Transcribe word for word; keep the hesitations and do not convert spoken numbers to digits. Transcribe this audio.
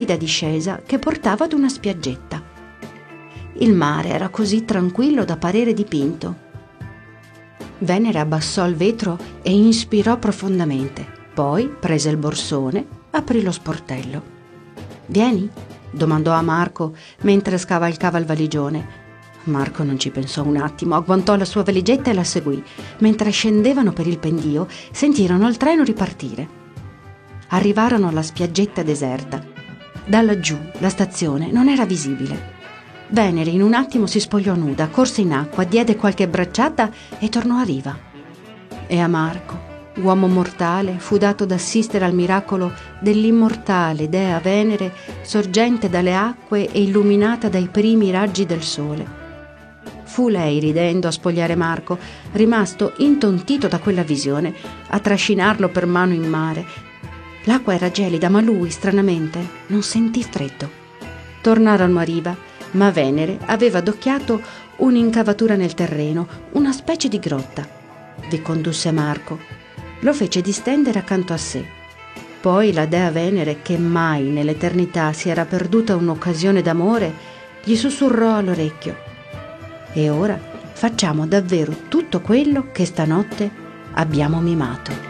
ripida discesa che portava ad una spiaggetta. Il mare era così tranquillo da parere dipinto. Venere abbassò il vetro e inspirò profondamente. Poi prese il borsone, aprì lo sportello. «Vieni?» domandò a Marco mentre scavalcava il valigione. Marco non ci pensò un attimo, agguantò la sua valigetta e la seguì. Mentre scendevano per il pendio, sentirono il treno ripartire. Arrivarono alla spiaggetta deserta. Da laggiù la stazione non era visibile. Venere in un attimo si spogliò nuda, corse in acqua, diede qualche bracciata e tornò a riva. E a Marco, uomo mortale, fu dato d'assistere al miracolo dell'immortale dea Venere, sorgente dalle acque e illuminata dai primi raggi del sole. Fu lei, ridendo, a spogliare Marco, rimasto intontito da quella visione, a trascinarlo per mano in mare. L'acqua era gelida, ma lui, stranamente, non sentì freddo. Tornarono a riva, ma Venere aveva adocchiato un'incavatura nel terreno, una specie di grotta. Vi condusse Marco. Lo fece distendere accanto a sé. Poi la dea Venere, che mai nell'eternità si era perduta un'occasione d'amore, gli sussurrò all'orecchio: «E ora facciamo davvero tutto quello che stanotte abbiamo mimato».